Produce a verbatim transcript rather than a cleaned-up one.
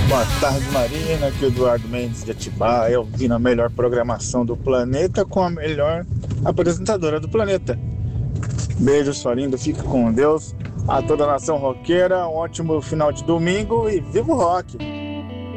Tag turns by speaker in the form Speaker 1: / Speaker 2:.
Speaker 1: Boa tarde, Marina. Aqui é o Eduardo Mendes de Atibaia, ouvindo a melhor programação do planeta com a melhor apresentadora do planeta. Beijo, sua linda. Fique com Deus. A toda a nação roqueira, um ótimo final de domingo e viva o rock!